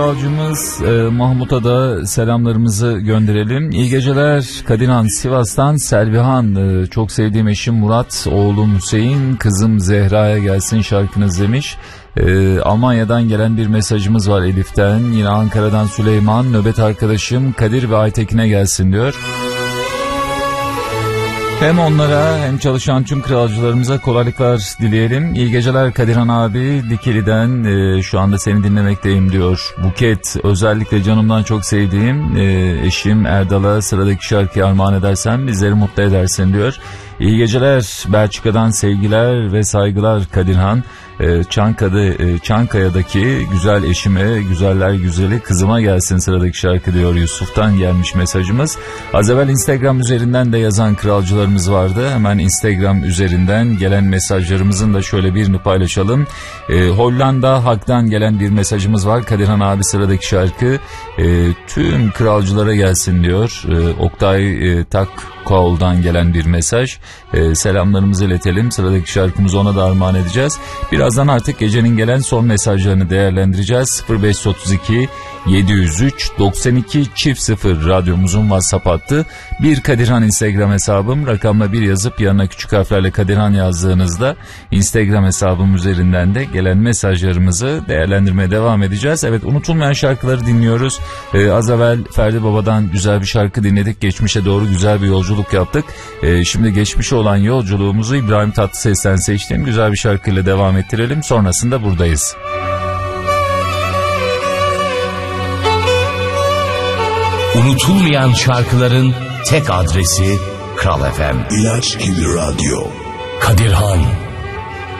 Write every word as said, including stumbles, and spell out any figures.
Kralcımız e, Mahmut'a da selamlarımızı gönderelim. İyi geceler Kadirhan, Sivas'tan Selvihan. E, çok sevdiğim eşim Murat, oğlum Hüseyin, kızım Zehra'ya gelsin şarkınız demiş. E, Almanya'dan gelen bir mesajımız var Elif'ten. Yine Ankara'dan Süleyman, nöbet arkadaşım Kadir ve Aytekin'e gelsin diyor. Hem onlara hem çalışan tüm kralcılarımıza kolaylıklar dileyelim. İyi geceler Kadirhan abi, Dikili'den e, şu anda seni dinlemekteyim diyor. Buket, özellikle canımdan çok sevdiğim e, eşim Erdal'a sıradaki şarkıyı armağan edersen bizleri mutlu edersin diyor. İyi geceler Belçika'dan sevgiler ve saygılar Kadirhan. Çankaya'da, Çankaya'daki güzel eşime, güzeller güzeli kızıma gelsin sıradaki şarkı diyor. Yusuf'tan gelmiş mesajımız. Az evvel Instagram üzerinden de yazan kralcılarımız vardı. Hemen Instagram üzerinden gelen mesajlarımızın da şöyle birini paylaşalım. Ee, Hollanda Hak'tan gelen bir mesajımız var. Kadirhan abi sıradaki şarkı e, tüm kralcılara gelsin diyor. E, Oktay e, Takkol'dan gelen bir mesaj. E, selamlarımızı iletelim. Sıradaki şarkımızı ona da armağan edeceğiz. Birazdan artık gecenin gelen son mesajlarını değerlendireceğiz. sıfır beş otuz iki yedi yüz üç doksan iki çift sıfır radyomuzun WhatsApp hattı. Bir Kadirhan Instagram hesabım, rakamla bir yazıp yanına küçük harflerle Kadirhan yazdığınızda Instagram hesabım üzerinden de gelen mesajlarımızı değerlendirmeye devam edeceğiz. Evet, unutulmayan şarkıları dinliyoruz. Ee, az evvel Ferdi Baba'dan güzel bir şarkı dinledik. Geçmişe doğru güzel bir yolculuk yaptık. Ee, şimdi geçmişe olan yolculuğumuzu İbrahim Tatlıses'ten seçtiğim güzel bir şarkıyla devam ettirelim. Sonrasında buradayız. Unutulmayan şarkıların tek adresi Kral F M. İlaç gibi radyo. Kadirhan.